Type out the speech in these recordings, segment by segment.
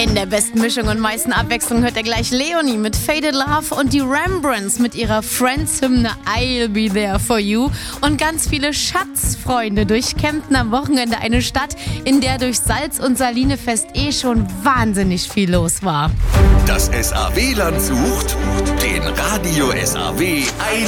In der besten Mischung und meisten Abwechslung hört ihr gleich Leonie mit Faded Love und die Rembrandts mit ihrer Friends-Hymne I'll Be There For You und ganz viele Schatzfreunde durchkämmten am Wochenende eine Stadt, in der durch Salz- und Salinefest schon wahnsinnig viel los war. Das SAW-Land sucht den Radio SAW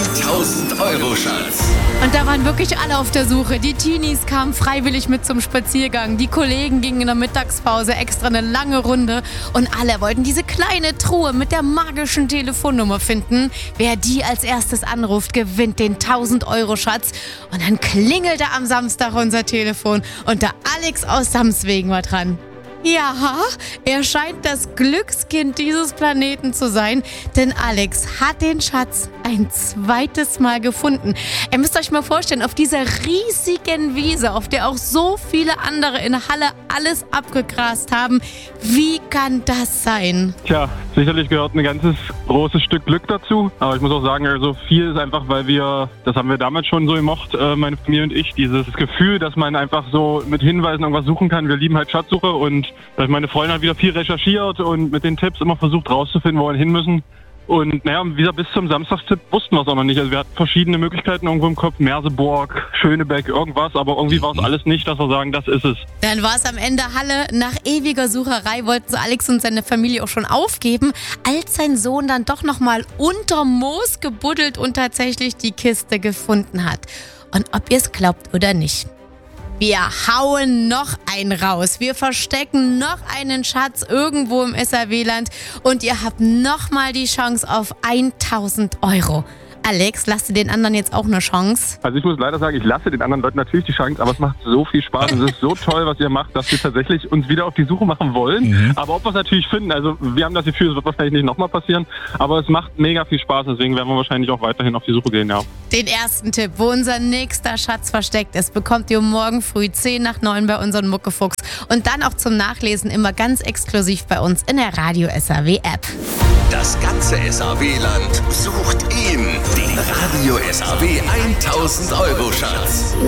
1000-Euro-Schatz. Und da waren wirklich alle auf der Suche. Die Teenies kamen freiwillig mit zum Spaziergang. Die Kollegen gingen in der Mittagspause extra eine lange Runde. Und alle wollten diese kleine Truhe mit der magischen Telefonnummer finden. Wer die als erstes anruft, gewinnt den 1000-Euro-Schatz. Und dann klingelte am Samstag unser Telefon. Und der Alex aus Samswegen war dran. Ja, er scheint das Glückskind dieses Planeten zu sein, denn Alex hat den Schatz ein zweites Mal gefunden. Ihr müsst euch mal vorstellen, auf dieser riesigen Wiese, auf der auch so viele andere in Halle alles abgegrast haben. Wie kann das sein? Tja, sicherlich gehört ein ganzes großes Stück Glück dazu. Aber ich muss auch sagen, also viel ist einfach, weil das haben wir damals schon so gemocht, meine Familie und ich, dieses Gefühl, dass man einfach so mit Hinweisen irgendwas suchen kann. Wir lieben halt Schatzsuche und meine Freundin hat wieder viel recherchiert und mit den Tipps immer versucht rauszufinden, wo wir hin müssen. Und naja, wieder bis zum Samstagstipp wussten wir es auch noch nicht. Also wir hatten verschiedene Möglichkeiten irgendwo im Kopf, Merseburg, Schönebeck, irgendwas, aber irgendwie war es alles nicht, dass wir sagen, das ist es. Dann war es am Ende Halle. Nach ewiger Sucherei wollten sie Alex und seine Familie auch schon aufgeben, als sein Sohn dann doch nochmal unterm Moos gebuddelt und tatsächlich die Kiste gefunden hat. Und ob ihr es glaubt oder nicht, wir hauen noch einen raus. Wir verstecken noch einen Schatz irgendwo im SAW-Land und ihr habt nochmal die Chance auf 1000 Euro. Alex, lasst ihr den anderen jetzt auch eine Chance? Also ich muss leider sagen, ich lasse den anderen Leuten natürlich die Chance, aber es macht so viel Spaß. Es ist so toll, was ihr macht, dass wir tatsächlich uns wieder auf die Suche machen wollen. Aber ob wir es natürlich finden, also wir haben das Gefühl, es wird wahrscheinlich nicht nochmal passieren, aber es macht mega viel Spaß, deswegen werden wir wahrscheinlich auch weiterhin auf die Suche gehen, ja. Den ersten Tipp, wo unser nächster Schatz versteckt ist, bekommt ihr morgen früh 10:10 bei unserem Muckefuchs und dann auch zum Nachlesen immer ganz exklusiv bei uns in der Radio SAW-App. Das ganze SAW-Land sucht ihn, den Radio SAW 1000-Euro-Schatz.